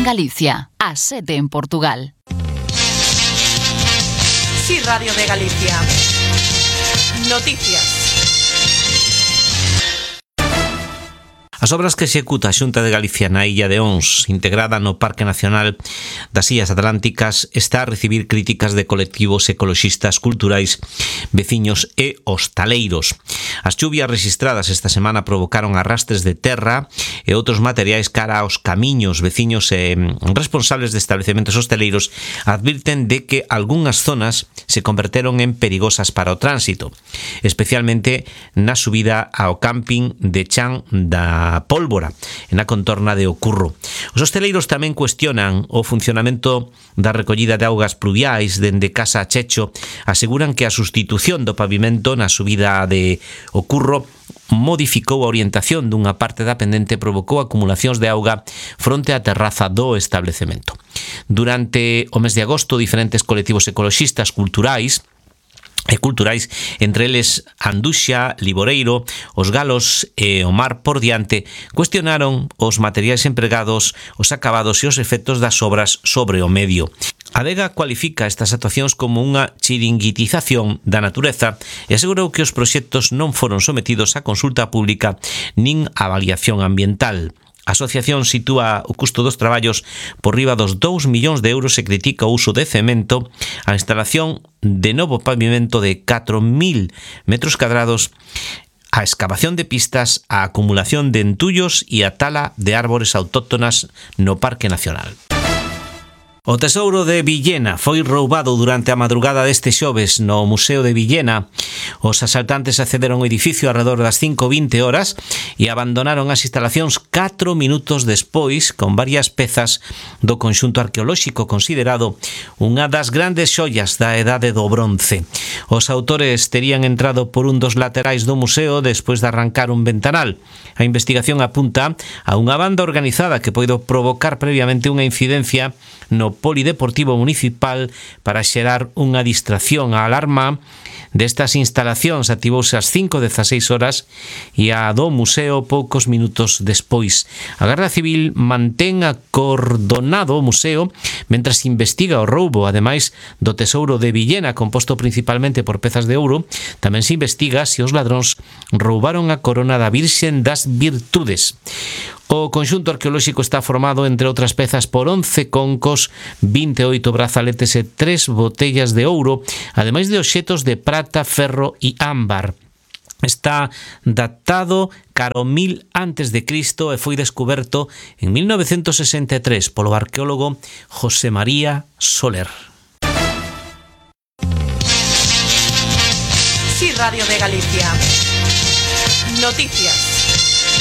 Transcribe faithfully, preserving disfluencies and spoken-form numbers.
Galicia, a sete en Portugal. Sí, Radio de Galicia. Noticias. As obras que executa a Xunta de Galicia na Illa de Ons, integrada no Parque Nacional das Illas Atlánticas, está a recibir críticas de colectivos ecoloxistas, culturais, veciños e hostaleiros. As chuvias registradas esta semana provocaron arrastres de terra e outros materiais cara aos camiños. Veciños e responsables de establecementos hostaleiros advirten de que algunhas zonas se converteron en perigosas para o tránsito, especialmente na subida ao camping de Chan da Pólvora, na contorna de Ocurro. Os hosteleiros tamén cuestionan o funcionamento da recollida de augas pluviais dende Casa Checho. Aseguran que a sustitución do pavimento na subida de Ocurro modificou a orientación dunha parte da pendente e provocou acumulacións de auga fronte á terraza do establecemento. Durante o mes de agosto, diferentes colectivos ecoloxistas culturais e culturais, entre eles Anduxa, Liboreiro, Os Galos e O Mar por Diante, cuestionaron os materiais empregados, os acabados e os efectos das obras sobre o medio. A Adega cualifica estas actuacións como unha chiringuitización da natureza e asegurou que os proxectos non foron sometidos a consulta pública nin a avaliación ambiental. A asociación sitúa o custo dos traballos por riba dos dous millóns de euros e critica o uso de cemento, a instalación de novo pavimento de catro mil metros cadrados, a excavación de pistas, a acumulación de entullos e a tala de árbores autóctonas no Parque Nacional. O tesouro de Villena foi roubado durante a madrugada deste xoves no Museo de Villena. Os asaltantes accederon ao edificio alrededor das cinco e vinte horas e abandonaron as instalacións catro minutos despois con varias pezas do conxunto arqueolóxico considerado unha das grandes xoias da Edade do Bronce. Os autores terían entrado por un dos laterais do museo despois de arrancar un ventanal. A investigación apunta a unha banda organizada que poido provocar previamente unha incidencia no Polideportivo Municipal para xerar unha distracción. A alarma destas instalacións activouse ás cinco e dezaseis horas e a do museo poucos minutos despois. A Garda Civil mantén acordonado o museo mentras investiga o roubo, ademais do tesouro de Villena, composto principalmente por pezas de ouro. Tamén se investiga se os ladróns roubaron a corona da Virxen das Virtudes. O conxunto arqueolóxico está formado, entre outras pezas, por once concos, vinte e oito brazaletes e tres botellas de ouro, ademais de obxetos de prata, ferro e ámbar. Está datado caro mil antes de Cristo e foi descuberto en mil novecentos sesenta e tres polo arqueólogo José María Soler. Sí, Radio de Galicia. Noticias.